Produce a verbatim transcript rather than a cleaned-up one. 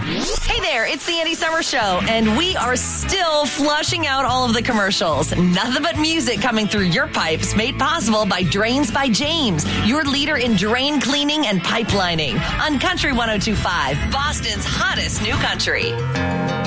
Hey there, it's the Andy Summer Show, and we are still flushing out all of the commercials. Nothing but music coming through your pipes, made possible by Drains by James, your leader in drain cleaning and pipelining. On Country one oh two point five, Boston's hottest new country.